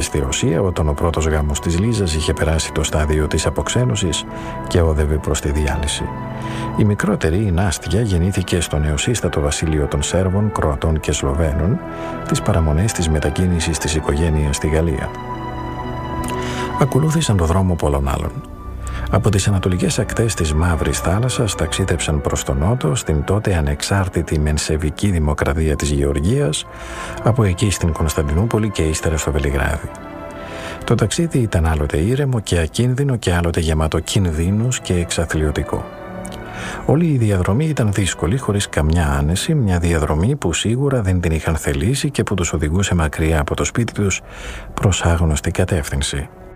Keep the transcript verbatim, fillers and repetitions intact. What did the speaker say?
στη Ρωσία όταν ο πρώτος γάμος της Λίζας είχε περάσει το στάδιο της αποξένωσης και όδευε προς τη διάλυση. Η μικρότερη, η Νάστια, γεννήθηκε στο νεοσύστατο βασίλειο των Σέρβων, Κροατών και Σλοβαίνων, τις παραμονές της μετακίνησης της οικογένειας στη Γαλλία. Ακολούθησαν το δρόμο πολλών άλλων. Από τις ανατολικές ακτές της Μαύρης Θάλασσας ταξίδεψαν προς τον νότο, στην τότε ανεξάρτητη μενσεβική δημοκρατία της Γεωργίας, από εκεί στην Κωνσταντινούπολη και ύστερα στο Βελιγράδι. Το ταξίδι ήταν άλλοτε ήρεμο και ακίνδυνο και άλλοτε γεμάτο κινδύνους και εξαθλιωτικό. Όλη η διαδρομή ήταν δύσκολη, χωρίς καμιά άνεση, μια διαδρομή που σίγουρα δεν την είχαν θελήσει και που τους οδηγούσε μακριά από το σπίτι τους προς άγνωστη κατεύθυνση.